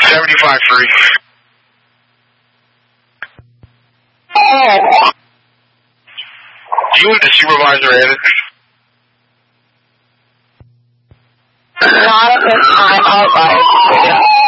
75 free. You and the supervisor at it? Not at this time, I'll buy it.